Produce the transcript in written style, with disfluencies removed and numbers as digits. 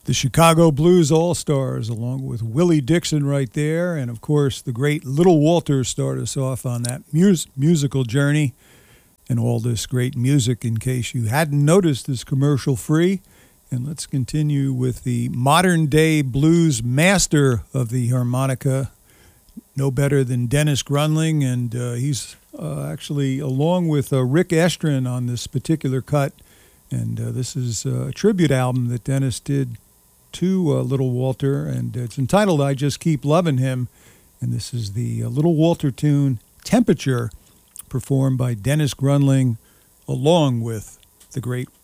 The Chicago Blues All-Stars, along with Willie Dixon right there, and of course the great Little Walter start us off on that musical journey. And all this great music, in case you hadn't noticed, is commercial-free. And let's continue with the modern-day blues master of the harmonica, no better than Dennis Grunling, and he's actually along with Rick Estrin on this particular cut. And this is a tribute album that Dennis did to Little Walter, and it's entitled I Just Keep Loving Him. And this is the Little Walter tune, Temperature, performed by Dennis Grunling, along with the great